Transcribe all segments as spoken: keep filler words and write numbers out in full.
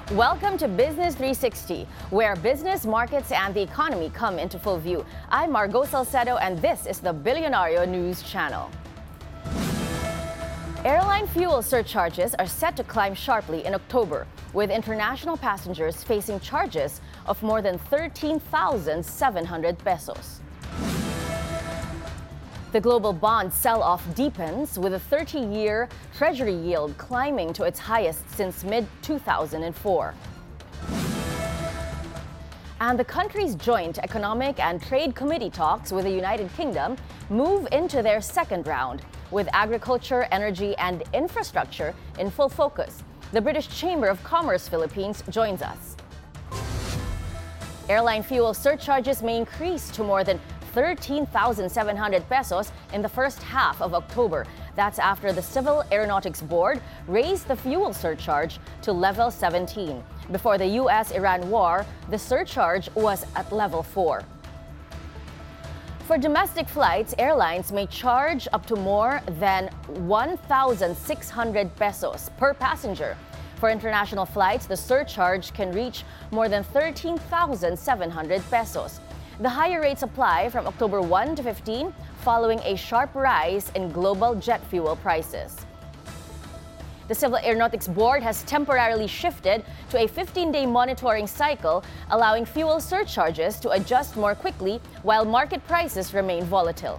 Welcome to Business three sixty, where business, markets, and the economy come into full view. I'm Margot Salcedo, and this is the Bilyonario News Channel. Airline fuel surcharges are set to climb sharply in October, with international passengers facing charges of more than thirteen thousand seven hundred pesos. The global bond sell-off deepens, with a thirty-year Treasury yield climbing to its highest since mid two thousand four. And the country's joint economic and trade committee talks with the United Kingdom move into their second round, with agriculture, energy, and infrastructure in full focus. The British Chamber of Commerce Philippines joins us. Airline fuel surcharges may increase to more than thirteen thousand seven hundred pesos in the first half of October. That's after the Civil Aeronautics Board raised the fuel surcharge to level seventeen. Before the U S Iran war, the surcharge was at level four. For domestic flights, airlines may charge up to more than one thousand six hundred pesos per passenger. For international flights, the surcharge can reach more than thirteen thousand seven hundred pesos. The higher rates apply from October first to fifteenth, following a sharp rise in global jet fuel prices. The Civil Aeronautics Board has temporarily shifted to a fifteen-day monitoring cycle, allowing fuel surcharges to adjust more quickly while market prices remain volatile.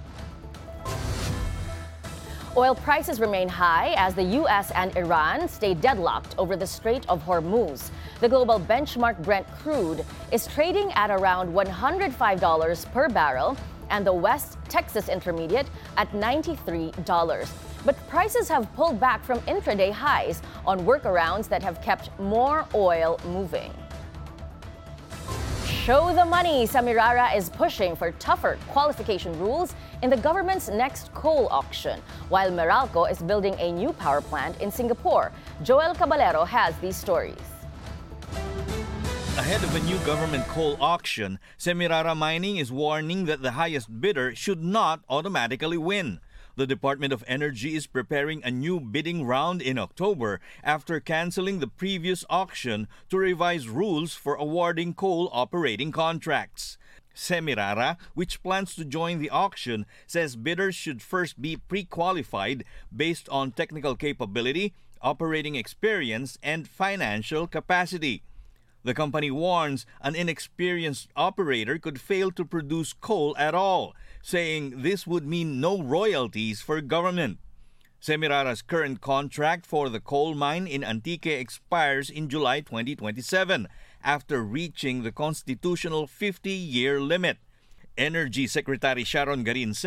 Oil prices remain high as the U S and Iran stay deadlocked over the Strait of Hormuz. The global benchmark Brent crude is trading at around one hundred five dollars per barrel, and the West Texas Intermediate at ninety-three dollars. But prices have pulled back from intraday highs on workarounds that have kept more oil moving. Show the money! Semirara is pushing for tougher qualification rules in the government's next coal auction, while Meralco is building a new power plant in Singapore. Joel Caballero has these stories. Ahead of a new government coal auction, Semirara Mining is warning that the highest bidder should not automatically win. The Department of Energy is preparing a new bidding round in October after canceling the previous auction to revise rules for awarding coal operating contracts. Semirara, which plans to join the auction, says bidders should first be pre-qualified based on technical capability, operating experience, and financial capacity. The company warns an inexperienced operator could fail to produce coal at all, saying this would mean no royalties for government. Semirara's current contract for the coal mine in Antique expires in July twenty twenty-seven after reaching the constitutional fifty-year limit. Energy Secretary Sharon Garin said